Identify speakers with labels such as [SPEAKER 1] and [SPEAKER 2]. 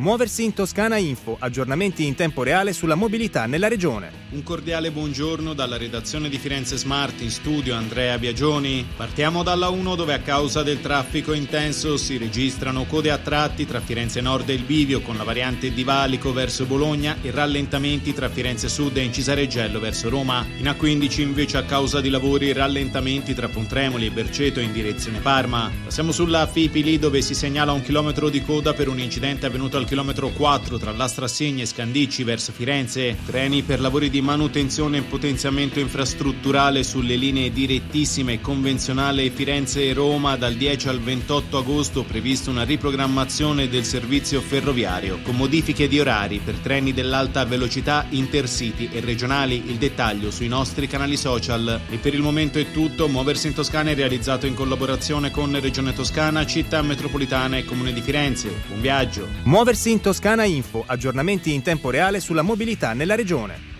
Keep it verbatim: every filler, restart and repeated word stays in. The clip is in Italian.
[SPEAKER 1] Muoversi in Toscana Info, aggiornamenti in tempo reale sulla mobilità nella regione.
[SPEAKER 2] Un cordiale buongiorno dalla redazione di Firenze Smart, in studio Andrea Biagioni. Partiamo dalla uno, dove a causa del traffico intenso si registrano code a tratti tra Firenze Nord e il Bivio con la variante di Valico verso Bologna e rallentamenti tra Firenze Sud e Incisareggello verso Roma. In A quindici invece a causa di lavori rallentamenti tra Pontremoli e Berceto in direzione Parma. Passiamo sulla Fipili, dove si segnala un chilometro di coda per un incidente avvenuto al chilometro quattro tra Lastrassegna e Scandicci verso Firenze. Treni per lavori di manutenzione e potenziamento infrastrutturale sulle linee direttissime e convenzionale Firenze e Roma. Dal dieci al ventotto agosto previsto una riprogrammazione del servizio ferroviario con modifiche di orari per treni dell'alta velocità, intercity e regionali. Il dettaglio sui nostri canali social. E per il momento è tutto. Muoversi in Toscana è realizzato in collaborazione con Regione Toscana, Città Metropolitana e Comune di Firenze. Buon viaggio.
[SPEAKER 1] Muoversi in Toscana Info, aggiornamenti in tempo reale sulla mobilità nella regione.